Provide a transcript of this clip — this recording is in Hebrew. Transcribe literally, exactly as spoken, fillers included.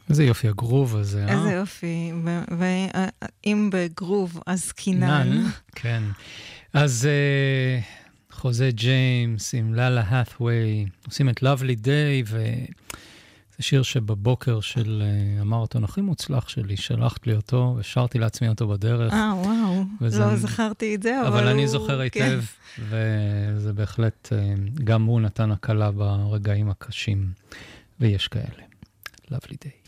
איזה יופי הגרוב הזה, אה? איזה יופי, ואם בגרוב, אז קינן. כן. אז חוזה ג'יימס עם ללה האת'ווי, עושים את Lovely Day, וזה שיר שבבוקר של המרתון הכי מוצלח שלי, שלחת לי אותו, ושרתי לעצמי אותו בדרך. אה, וואו, לא זכרתי את זה, אבל הוא... אבל אני זוכר היטב, וזה בהחלט, גם הוא נתן הקלה ברגעים הקשים, ויש כאלה. Lovely Day.